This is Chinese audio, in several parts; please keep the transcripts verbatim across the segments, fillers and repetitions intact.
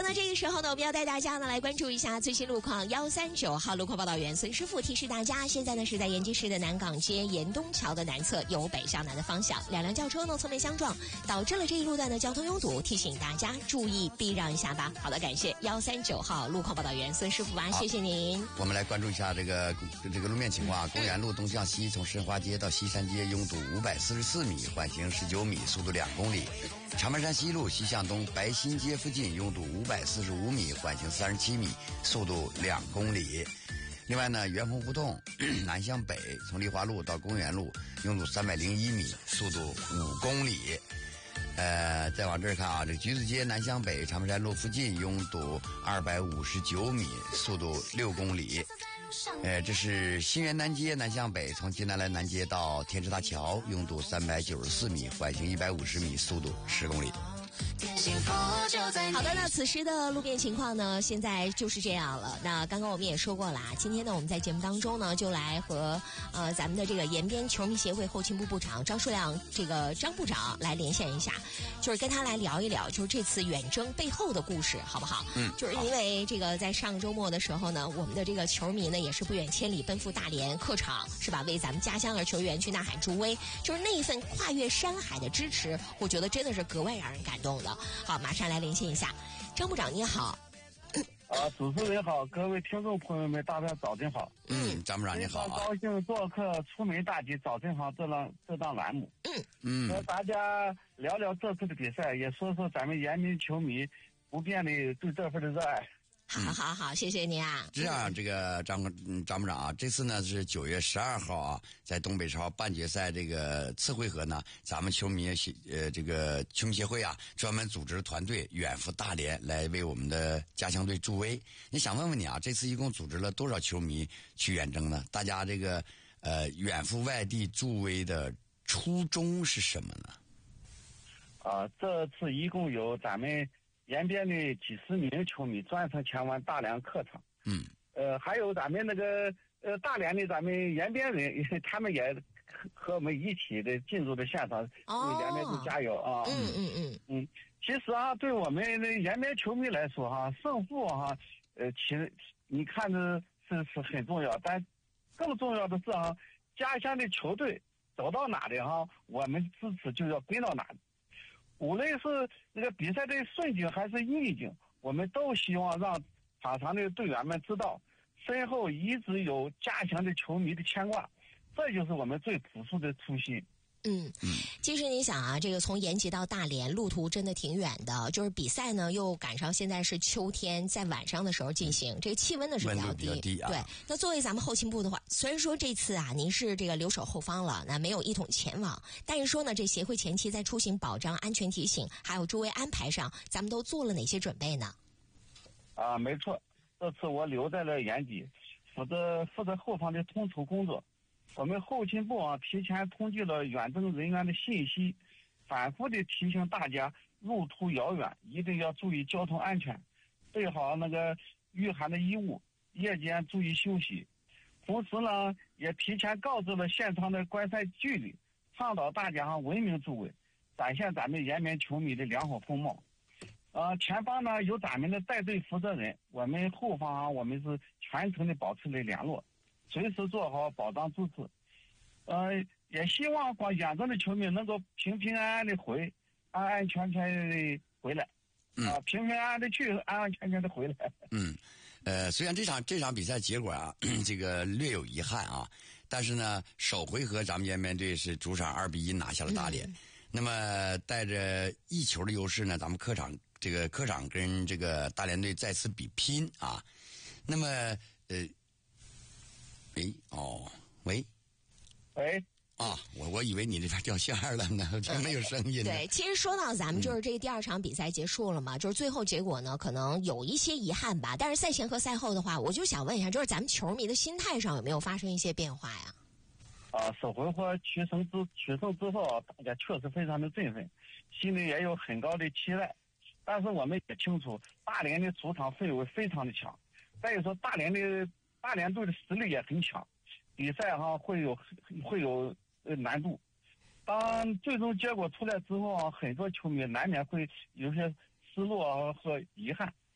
的，那这个时候呢，我们要带大家呢来关注一下最新路况。幺三九号路况报道员孙师傅提示大家，现在呢是在延吉市的南港街沿东桥的南侧，由北向南的方向，两辆轿车呢侧面相撞，导致了这一路段的交通拥堵，提醒大家注意避让一下吧。好的，感谢幺三九号路况报道员孙师傅啊，谢谢您。 我们来关注一下这个这个路面情况。公园路东向西，从申花街到西山街拥堵五百四十四米，缓行十九米，速度两公里。长白山西路西向东，白新街附近拥堵五百四十五米，缓行三十七米，速度两公里。另外呢，元丰胡同南向北，从丽华路到公园路拥堵三百零一米，速度五公里。呃，再往这儿看啊，这个橘子街南向北，长白山路附近拥堵二百五十九米，速度六公里。呃，这是新源南街南向北，从金南来南街到天池大桥拥堵三百九十四米，缓行一百五十米，速度十公里。 好的，那此时的路面情况呢，现在就是这样了。那刚刚我们也说过了，今天呢，我们在节目当中呢，就来和呃咱们的这个延边球迷协会后勤部部长张树亮这个张部长来连线一下，就是跟他来聊一聊，就是这次远征背后的故事，好不好？ 嗯， 就是因为这个在上周末的时候呢，我们的这个球迷呢也是不远千里奔赴大连客场，是吧？为咱们家乡的球员去呐喊助威，就是那一份跨越山海的支持，我觉得真的是格外让人感动的。好，马上来连线一下，张部长你好。 啊，主持人好，各位听众朋友们，大家早晨好。 嗯，张部长你好、啊。 非常高兴做客出门大吉早晨好这档这档栏目。 嗯嗯， 和大家聊聊这次的比赛，也说说咱们延边球迷不变的对这份的热爱。 好好好，谢谢您啊。 这样，这个张嗯张部长啊，这次呢是九月十二号啊，在东北超半决赛这个次回合呢，咱们球迷协呃这个球迷协会啊，专门组织团队远赴大连来为我们的家乡队助威。你想问问你啊，这次一共组织了多少球迷去远征呢？大家这个呃远赴外地助威的初衷是什么呢？ 啊，这次一共有咱们延边的几十名球迷专程前往大连客场。 嗯， 呃，还有咱们那个呃大连的咱们延边人，他们也和我们一起的进入的现场，为延边队加油啊！ 嗯嗯嗯嗯，其实啊，对我们的延边球迷来说哈、啊，胜负哈、啊，呃，其实你看着是是很重要，但更重要的是啊，家乡的球队走到哪里哈、啊，我们支持就要跟到哪里。无论是那个比赛的顺境还是逆境，我们都希望让场上的队员们知道，身后一直有家乡的球迷的牵挂，这就是我们最朴素的初心。 嗯，其实你想啊，这个从延吉到大连路途真的挺远的，就是比赛呢又赶上现在是秋天，在晚上的时候进行，这个气温呢是比较低。 温度比较低啊。 对，那作为咱们后勤部的话，虽然说这次啊您是这个留守后方了，那没有一同前往，但是说呢，这协会前期在出行保障、安全提醒还有诸位安排上，咱们都做了哪些准备呢？ 啊，没错，这次我留在了延吉，负责负责后方的统筹工作。我们后勤部啊，提前统计了远征人员的信息，反复的提醒大家路途遥远，一定要注意交通安全，备好那个御寒的衣物，夜间注意休息。同时呢，也提前告知了现场的观赛距离，倡导大家文明助威，展现咱们延边球迷的良好风貌。呃，前方呢有咱们的带队负责人，我们后方啊，我们是全程的保持了联络，随时做好保障支持。呃，也希望光远征的球迷能够平平安安的回，安安全全的回来。 嗯、 啊，平平安安的去，安安全全的回来。 嗯，呃，虽然这场这场比赛结果啊，这个略有遗憾啊，但是呢，首回合咱们延边队是主场二比一拿下了大连。嗯、那么带着一球的优势呢，咱们客场这个客场跟这个大连队再次比拼啊。那么呃，喂，哦，喂， 喂。 啊，我我以为你这边掉线了呢，就没有声音。 对，其实说到咱们就是这第二场比赛结束了嘛，嗯、就是最后结果呢，可能有一些遗憾吧。但是赛前和赛后的话，我就想问一下，就是咱们球迷的心态上有没有发生一些变化呀？ 啊，首回合取胜之取胜之后，大家确实非常的振奋，心里也有很高的期待。但是我们也清楚，大连的主场氛围非常的强，再有说大连的大连队的实力也很强，比赛哈会有会有。呃，难度。当最终结果出来之后啊，很多球迷难免会有些失落和遗憾。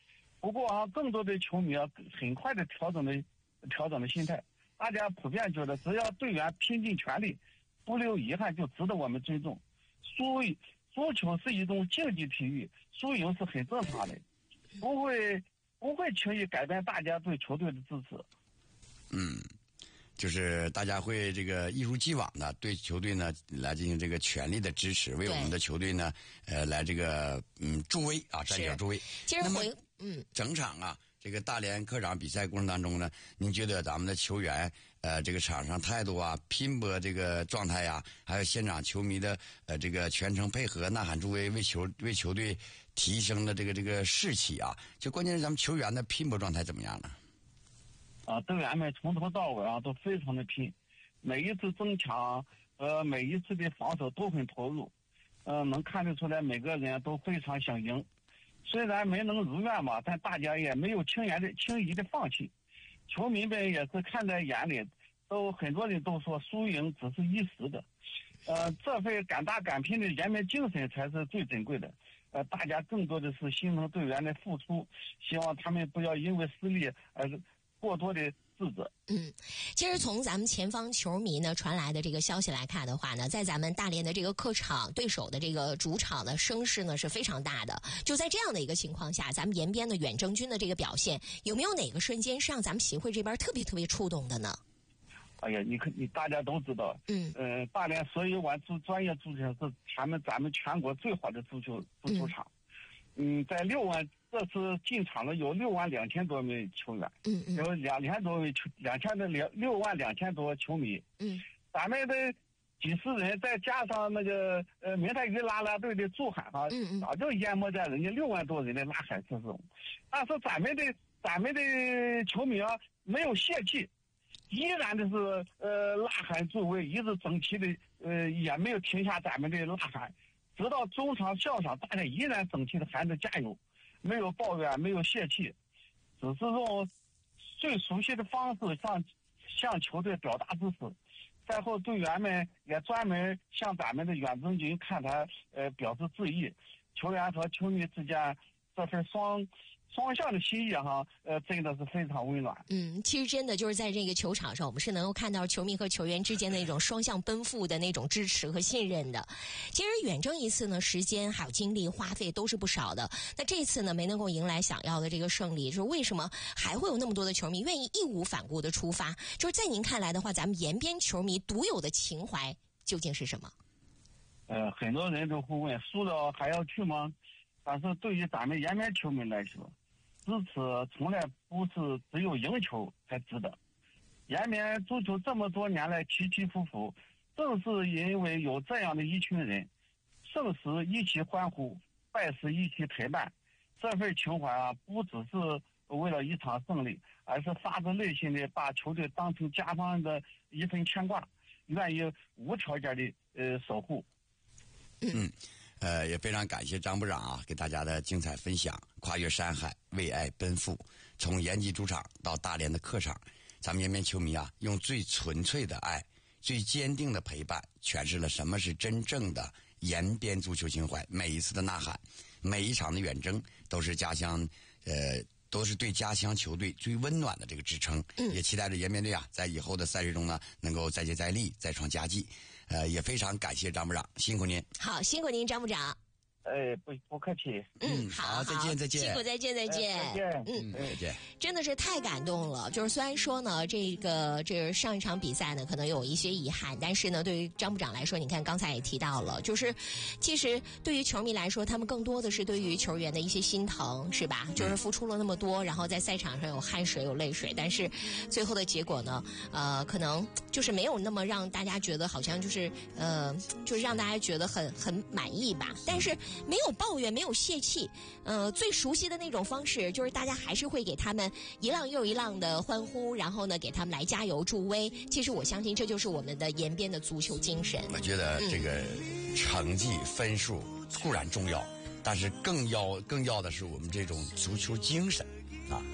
不过啊，更多的球迷啊，很快的调整了调整了心态，大家普遍觉得只要队员拼尽全力，不留遗憾，就值得我们尊重。输足球是一种竞技体育，输赢是很正常的，不会不会轻易改变大家对球队的支持。 嗯，就是大家会这个一如既往的对球队呢来进行这个全力的支持，为我们的球队呢呃来这个嗯助威啊，站脚助威。 其实回嗯整场啊。这个大连客场比赛过程当中呢，您觉得咱们的球员呃这个场上态度啊、拼搏这个状态呀、啊，还有现场球迷的呃这个全程配合、呐喊助威，为球为球队提升了这个这个士气啊，就关键是咱们球员的拼搏状态怎么样呢？ 啊，队员们从头到尾啊都非常的拼，每一次争抢呃每一次的防守都很投入，呃能看得出来每个人都非常想赢。虽然没能如愿嘛，但大家也没有轻言的轻易的放弃，球迷们也是看在眼里，都很多人都说输赢只是一时的，呃，这份敢打敢拼的人们精神才是最珍贵的，呃，大家更多的是心疼队员的付出，希望他们不要因为失利而过多的自责。 嗯，其实从咱们前方球迷呢传来的这个消息来看的话呢，在咱们大连的这个客场对手的这个主场的声势呢是非常大的。就在这样的一个情况下，咱们延边的远征军的这个表现，有没有哪个瞬间是让咱们协会这边特别特别触动的呢？ 哎呀，你可你大家都知道， 嗯， 呃，大连所有玩足专业足球是他们咱们全国最好的足球足球场。嗯，嗯在六万。这次进场了有六万两千多名球员， 嗯嗯， 有两千多位球，两千的两六万两千多球迷， 嗯， 咱们的几十人再加上那个呃明泰鱼啦啦队的助喊哈， 嗯嗯， 早就淹没在人家六万多人的呐喊之中。但是咱们的咱们的球迷啊没有泄气，依然的是呃呐喊助威，一直整齐的呃也没有停下咱们的呐喊，直到中场笑场，大家依然整齐的喊着加油。没有抱怨，没有泄气，只是用最熟悉的方式向向球队表达支持。赛后，队员们也专门向咱们的远征军看台呃表示致意。球员和球迷之间这份双双向的心意哈，呃，真的是非常温暖。 嗯，其实真的就是在这个球场上，我们是能够看到球迷和球员之间的那种双向奔赴的那种支持和信任的。其实远征一次呢，时间还有精力花费都是不少的。那这次呢，没能够迎来想要的这个胜利，就是为什么还会有那么多的球迷愿意义无反顾的出发？就是在您看来的话，咱们延边球迷独有的情怀究竟是什么？ 呃，很多人都会问，输了还要去吗？但是对于咱们延边球迷来说，支持从来不是只有赢球才值得。延边足球这么多年来起起伏伏，正是因为有这样的一群人，胜时一起欢呼，败时一起陪伴。这份情怀啊，不只是为了一场胜利，而是发自内心的把球队当成家乡的一份牵挂，愿意无条件的呃守护。 嗯。呃，也非常感谢张部长啊，给大家的精彩分享。跨越山海，为爱奔赴，从延吉主场到大连的客场，咱们延边球迷啊，用最纯粹的爱、最坚定的陪伴，诠释了什么是真正的延边足球情怀。每一次的呐喊，每一场的远征，都是家乡，呃，都是对家乡球队最温暖的这个支撑。嗯，也期待着延边队啊，在以后的赛事中呢，能够再接再厉，再创佳绩。呃，也非常感谢张部长，辛苦您。 好，辛苦您，张部长。 哎，不不客气。 嗯，好， 再见，再见。 辛苦，再见，再见。 再见， 嗯， 再见。 真的是太感动了。就是虽然说呢，这个这上一场比赛呢，可能有一些遗憾，但是呢，对于张部长来说，你看刚才也提到了，就是其实对于球迷来说，他们更多的是对于球员的一些心疼，是吧？就是付出了那么多，然后在赛场上有汗水有泪水，但是最后的结果呢，呃，可能就是没有那么让大家觉得好像就是呃，就是让大家觉得很很满意吧。但是没有抱怨，没有泄气，呃，最熟悉的那种方式就是大家还是会给他们一浪又一浪的欢呼，然后呢给他们来加油助威。其实我相信这就是我们的延边的足球精神。 我觉得这个成绩分数固然重要，但是更要更要的是我们这种足球精神啊。